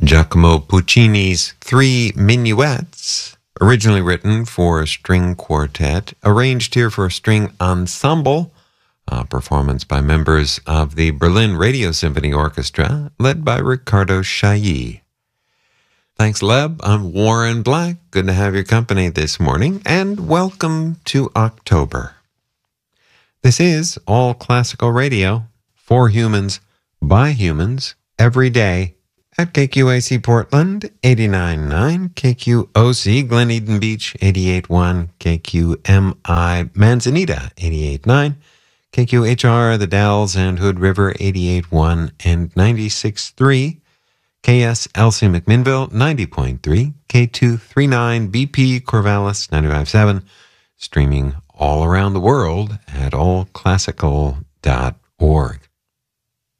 Giacomo Puccini's Three Minuets, originally written for a string quartet, arranged here for a string ensemble, a performance by members of the Berlin Radio Symphony Orchestra, led by Riccardo Chailly. Thanks, Leb. I'm Warren Black. Good to have your company this morning, and welcome to October. This is All Classical Radio, for humans, by humans, every day, at KQAC Portland, 89.9, KQOC Glen Eden Beach, 88.1, KQMI Manzanita, 88.9, KQHR The Dalles and Hood River, 88.1 and 96.3, KSLC McMinnville, 90.3, K239 BP Corvallis, 95.7, streaming all around the world at allclassical.org.